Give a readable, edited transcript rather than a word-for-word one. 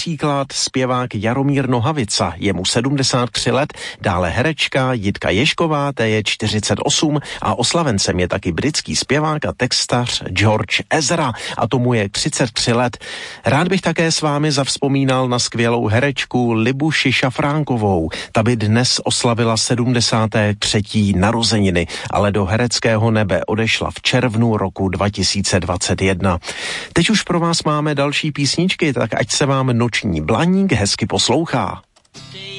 například zpěvák Jaromír Nohavica, je mu 73 let, dále herečka Jitka Ježková, té je 48 a oslavencem je taky britský zpěvák a textař George Ezra a tomu je 33 let. Rád bych také s vámi zavzpomínal na skvělou herečku Libuši Šafránkovou. Ta by dnes oslavila 73. narozeniny, ale do hereckého nebe odešla v červnu roku 2021. Teď už pro vás máme další písničky, tak ať se vám noční blaník hezky poslouchá.